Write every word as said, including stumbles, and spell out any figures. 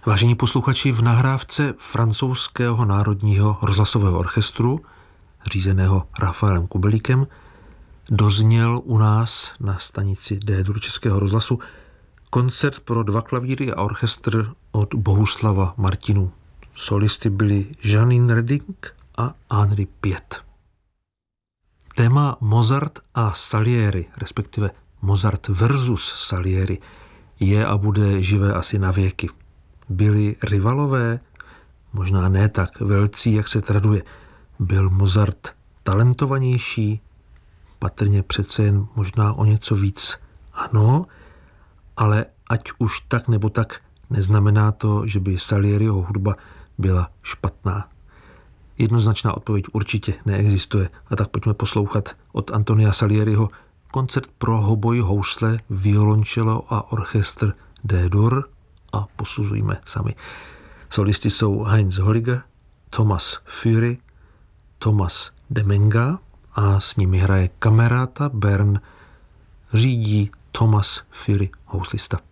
Vážení posluchači, v nahrávce francouzského národního rozhlasového orchestru, řízeného Rafaelem Kubelíkem, dozněl u nás na stanici D-dur Českého rozhlasu koncert pro dva klavíry a orchestr od Bohuslava Martinů. Solisty byli Janine Redding a Henri Piet. Téma Mozart a Salieri, respektive Mozart versus Salieri, je a bude živé asi na věky. Byli rivalové? Možná ne tak velcí, jak se traduje. Byl Mozart talentovanější? Patrně přece jen možná o něco víc. Ano, ale ať už tak nebo tak, neznamená to, že by Salieriho hudba byla špatná. Jednoznačná odpověď určitě neexistuje. A tak pojďme poslouchat od Antonia Salieriho koncert pro hoboj, housle, violoncello a orchestr D-dur a posuzujme sami. Solisty jsou Heinz Holliger, Thomas Fury, Thomas Demenga a s nimi hraje Camerata Bern, řídí Thomas Fury, houslista.